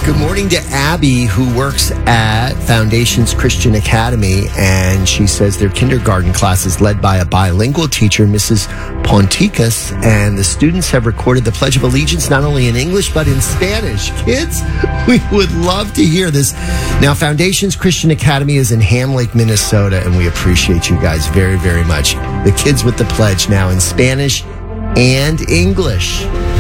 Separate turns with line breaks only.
Good morning to Abby, who works at Foundations Christian Academy, and she says their kindergarten class is led by a bilingual teacher, Mrs. Ponticus, and the students have recorded the Pledge of Allegiance not only in English but in Spanish. Kids, we would love to hear this. Now, Foundations Christian Academy is in Ham Lake, Minnesota, and we appreciate you guys very, very much. The kids with the pledge now in Spanish and English.